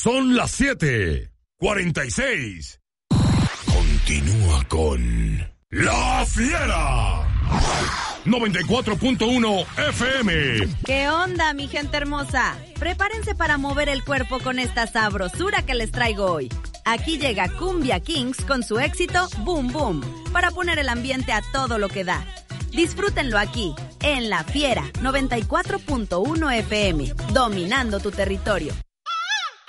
Son las 7:46. Continúa con La Fiera. 94.1 FM. ¿Qué onda, mi gente hermosa? Prepárense para mover el cuerpo con esta sabrosura que les traigo hoy. Aquí llega Cumbia Kings con su éxito Boom Boom, para poner el ambiente a todo lo que da. Disfrútenlo aquí, en La Fiera 94.1 FM, dominando tu territorio.